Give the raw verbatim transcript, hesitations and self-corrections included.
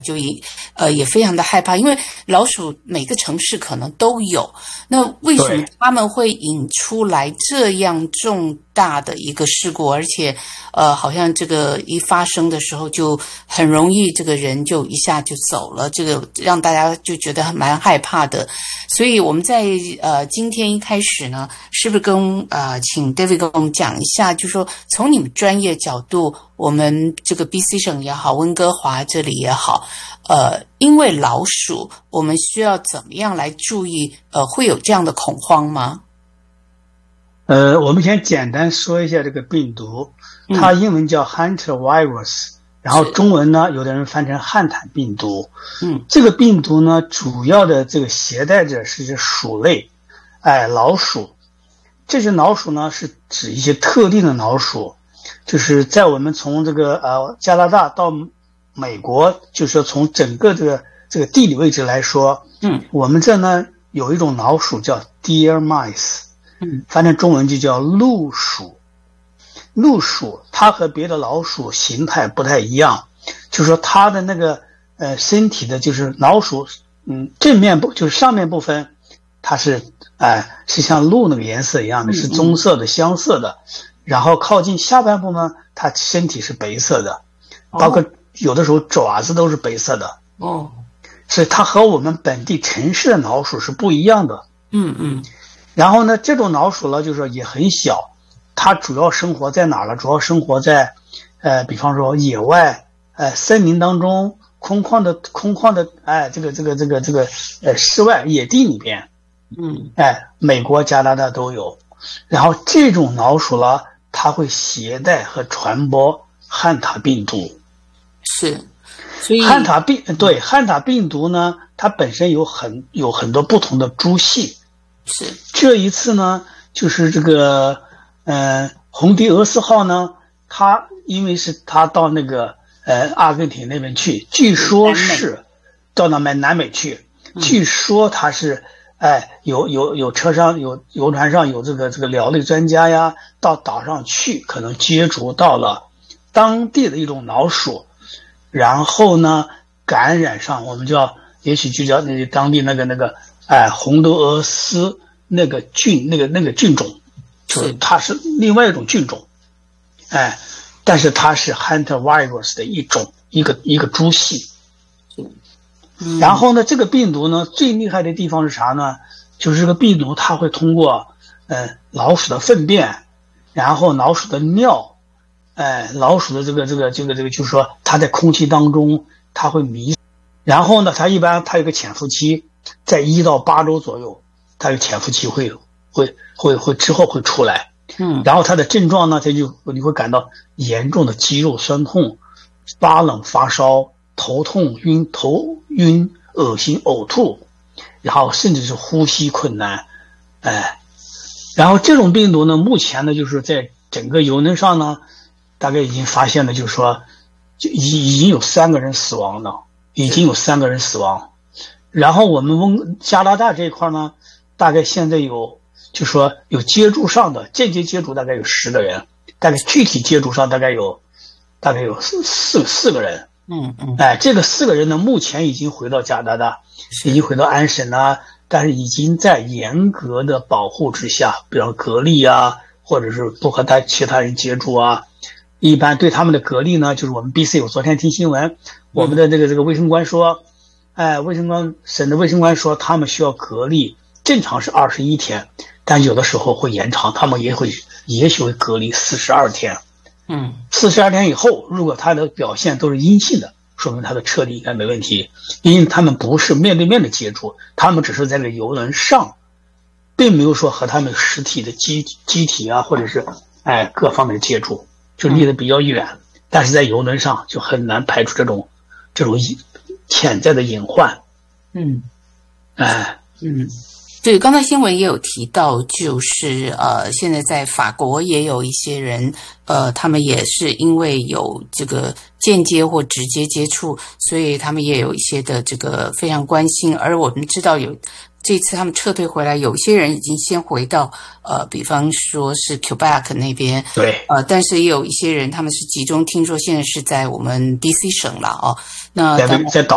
就也呃也非常的害怕，因为老鼠每个城市可能都有。那为什么他们会引出来这样重大的一个事故，而且呃好像这个一发生的时候就很容易这个人就一下就走了，这个让大家就觉得蛮害怕的。所以我们在呃今天一开始呢，是不是跟呃请 David 跟我们讲一下，就是说从你们专业角度，我们这个 B C 省也好，温哥华这里也好，呃，因为老鼠，我们需要怎么样来注意？呃，会有这样的恐慌吗？ 呃，我们先简单说一下这个病毒，它英文叫 Hunter virus，、嗯、然后中文呢，有的人翻成汉坦病毒。嗯，这个病毒呢，主要的这个携带者是些鼠类，哎，老鼠。这些老鼠呢，是指一些特定的老鼠，就是在我们从这个呃加拿大到美国，就是说从整个这个这个地理位置来说，嗯，我们这呢有一种老鼠叫 deer mice。嗯，反正中文就叫鹿鼠。鹿鼠它和别的老鼠形态不太一样，就是说它的那个呃身体的，就是老鼠，嗯，正面部就是上面部分，它是哎、呃、是像鹿那个颜色一样的，是棕色的、香色的。然后靠近下半部呢，它身体是白色的，包括有的时候爪子都是白色的。哦，所以它和我们本地城市的老鼠是不一样的。嗯嗯。然后呢，这种老鼠呢，就是说也很小，它主要生活在哪儿了？主要生活在，呃，比方说野外，呃，森林当中，空旷的空旷的，哎，这个这个这个这个，呃，室外野地里边，嗯，哎，美国、加拿大都有。然后这种老鼠呢，它会携带和传播汉塔病毒。 是，所以汉塔病对汉塔病毒呢，它本身有很有很多不同的株系。是，这一次呢，就是这个，呃，红迪俄斯号呢，它因为是它到那个呃阿根廷那边去，据说是到那边南美去，据说它是，哎，有有有车上有游船上有这个这个鸟类专家呀，到岛上去，可能接触到了当地的一种老鼠，然后呢感染上，我们叫也许就叫那当地那个那个。哎，红德俄斯那个菌，那个那个菌种，就是它是另外一种菌种，哎，但是它是 Hunter virus 的一种一个一个株系。嗯，然后呢，这个病毒呢最厉害的地方是啥呢？就是这个病毒它会通过呃老鼠的粪便，然后老鼠的尿，哎，老鼠的这个这个这个这个，就是说它在空气当中它会迷，然后呢，它一般它有个潜伏期。在一到八周左右，它有潜伏期会会会会之后会出来，嗯，然后它的症状呢，它就你会感到严重的肌肉酸痛、发冷、发烧、头痛、晕、头晕、恶心、呕吐，然后甚至是呼吸困难，哎，然后这种病毒呢，目前呢就是在整个游轮上呢，大概已经发现了，就是说，就已已经有三个人死亡了，已经有三个人死亡。然后我们温加拿大这一块呢，大概现在有，就说有接触上的间接接触大概有十个人，大概具体接触上大概有，大概有四四四个人。嗯嗯。哎，这个四个人呢，目前已经回到加拿大，已经回到安省了，但是已经在严格的保护之下，比如隔离啊，或者是不和他其他人接触啊。一般对他们的隔离呢，就是我们 B C 有昨天听新闻，我们的这个这个卫生官说。哎，卫生官省的卫生官说，他们需要隔离，正常是二十一天，但有的时候会延长，他们也会也许会隔离四十二天。嗯，四十二天以后，如果他的表现都是阴性的，说明他的撤离应该没问题，因为他们不是面对面的接触，他们只是在这个游轮上，并没有说和他们实体的机机体啊，或者是哎各方面的接触，就离得比较远，但是在游轮上就很难排除这种这种潜在的隐患。嗯，哎， 嗯，对，刚才新闻也有提到，就是呃，现在在法国也有一些人，呃，他们也是因为有这个间接或直接接触，所以他们也有一些的这个非常关心。而我们知道有这次他们撤退回来，有些人已经先回到呃，比方说是 Quebec 那边， 对， 呃，但是也有一些人他们是集中，听说现在是在我们 B C 省了哦。那在在岛